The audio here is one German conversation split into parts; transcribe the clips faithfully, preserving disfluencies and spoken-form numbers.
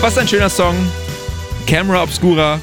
Was ein schöner Song. Camera Obscura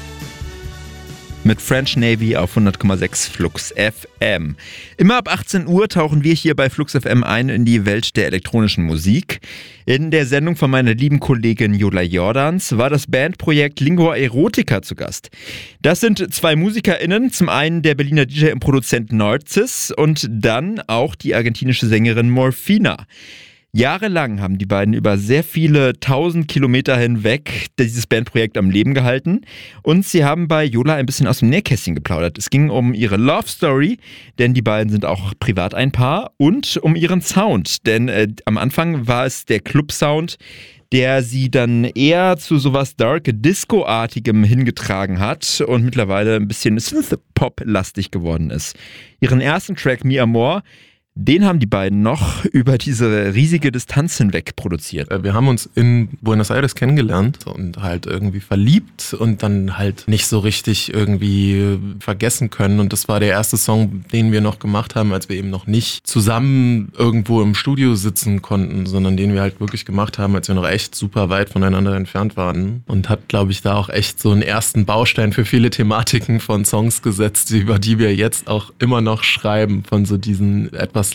mit French Navy auf hundert Komma sechs Flux F M. Immer ab achtzehn Uhr tauchen wir hier bei Flux F M ein in die Welt der elektronischen Musik. In der Sendung von meiner lieben Kollegin Jola Jordans war das Bandprojekt Lingua Erotica zu Gast. Das sind zwei MusikerInnen, zum einen der Berliner D J und Produzent Narcis und dann auch die argentinische Sängerin Morphina. Jahrelang haben die beiden über sehr viele tausend Kilometer hinweg dieses Bandprojekt am Leben gehalten und sie haben bei Jola ein bisschen aus dem Nähkästchen geplaudert. Es ging um ihre Love Story, denn die beiden sind auch privat ein Paar, und um ihren Sound, denn äh, am Anfang war es der Club-Sound, der sie dann eher zu sowas Dark Disco-artigem hingetragen hat und mittlerweile ein bisschen Synth-Pop-lastig geworden ist. Ihren ersten Track Mi Amor, den haben die beiden noch über diese riesige Distanz hinweg produziert. Wir haben uns in Buenos Aires kennengelernt und halt irgendwie verliebt und dann halt nicht so richtig irgendwie vergessen können. Und das war der erste Song, den wir noch gemacht haben, als wir eben noch nicht zusammen irgendwo im Studio sitzen konnten, sondern den wir halt wirklich gemacht haben, als wir noch echt super weit voneinander entfernt waren. Und hat, glaube ich, da auch echt so einen ersten Baustein für viele Thematiken von Songs gesetzt, über die wir jetzt auch immer noch schreiben, von so diesen etwas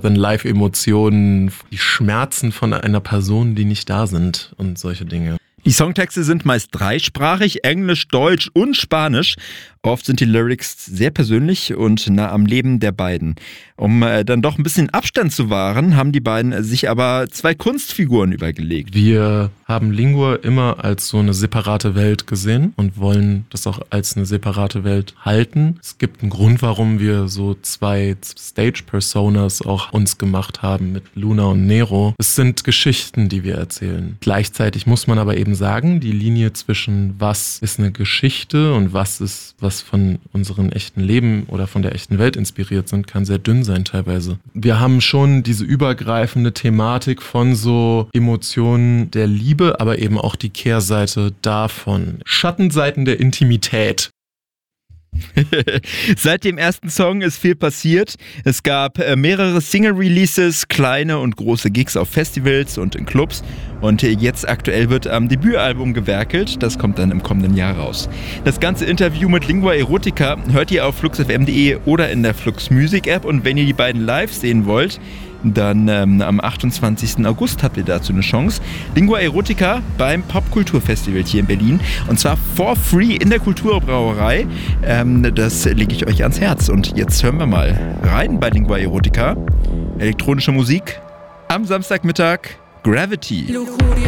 larger-than-life-Emotionen, die Schmerzen von einer Person, die nicht da sind und solche Dinge. Die Songtexte sind meist dreisprachig, Englisch, Deutsch und Spanisch. Oft sind die Lyrics sehr persönlich und nah am Leben der beiden. Um äh, dann doch ein bisschen Abstand zu wahren, haben die beiden sich aber zwei Kunstfiguren übergelegt. Wir haben Lingua immer als so eine separate Welt gesehen und wollen das auch als eine separate Welt halten. Es gibt einen Grund, warum wir so zwei Stage-Personas auch uns gemacht haben mit Luna und Nero. Es sind Geschichten, die wir erzählen. Gleichzeitig muss man aber eben sagen, die Linie zwischen was ist eine Geschichte und was ist was von unserem echten Leben oder von der echten Welt inspiriert sind, kann sehr dünn sein teilweise. Wir haben schon diese übergreifende Thematik von so Emotionen der Liebe, aber eben auch die Kehrseite davon. Schattenseiten der Intimität. Seit dem ersten Song ist viel passiert. Es gab äh, mehrere Single-Releases, kleine und große Gigs auf Festivals und in Clubs. Und äh, jetzt aktuell wird am Debütalbum gewerkelt. Das kommt dann im kommenden Jahr raus. Das ganze Interview mit Lingua Erotica hört ihr auf flux f m punkt d e oder in der Flux Music App. Und wenn ihr die beiden live sehen wollt, dann ähm, am achtundzwanzigsten August habt ihr dazu eine Chance. Lingua Erotica beim Popkulturfestival hier in Berlin. Und zwar for free in der Kulturbrauerei. Ähm, das lege ich euch ans Herz. Und jetzt hören wir mal rein bei Lingua Erotica. Elektronische Musik am Samstagmittag. Gravity. Lujuria.